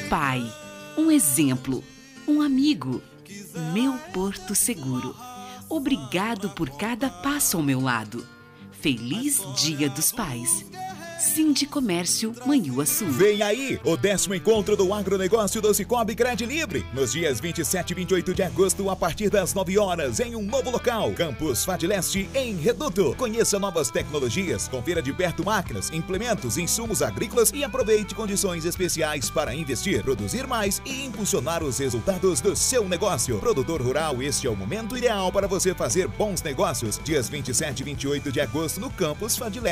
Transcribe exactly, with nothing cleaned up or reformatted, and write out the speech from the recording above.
pai, um exemplo, um amigo, meu porto seguro. Obrigado por cada passo ao meu lado. Feliz Dia dos Pais. Sindicomércio Manhuaçu. Vem aí o décimo encontro do agronegócio do Cicobi Cred Livre, nos dias vinte e sete e vinte e oito de agosto, a partir das nove horas, em um novo local, Campus Fadleste, em Reduto. Conheça novas tecnologias, confira de perto máquinas, implementos, insumos agrícolas e aproveite condições especiais para investir, produzir mais e impulsionar os resultados do seu negócio. Produtor rural, este é o momento ideal para você fazer bons negócios. Dias vinte e sete e vinte e oito de agosto no Campus Fadleste.